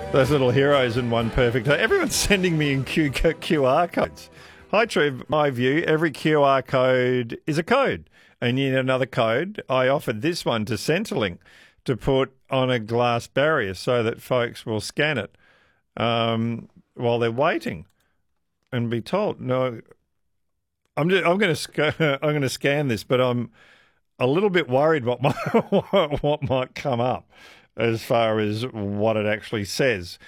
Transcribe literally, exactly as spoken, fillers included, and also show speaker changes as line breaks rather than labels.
Those little heroes in one perfect. Everyone's sending me in Q- QR codes. Hi, Trev. My view, every Q R code is a code. And you need another code. I offered this one to Centrelink to put on a glass barrier so that folks will scan it um, while they're waiting and be told. No, I'm just, I'm going to sc- I'm going to scan this, but I'm a little bit worried what might, what might come up as far as what it actually says.